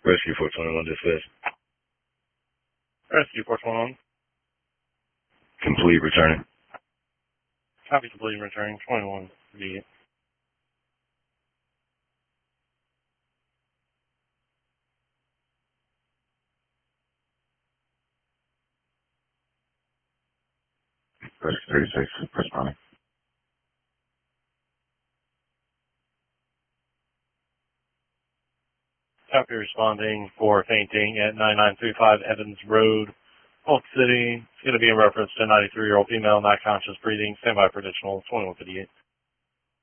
Rescue 421 dispatch. Rescue 421. Complete returning. Copy complete returning 21 V. Rescue 36, responding. Copy responding for fainting at 9935 Evans Road, Polk City. It's going to be in reference to a 93-year-old female, not conscious, breathing. Stand by for additional 2158.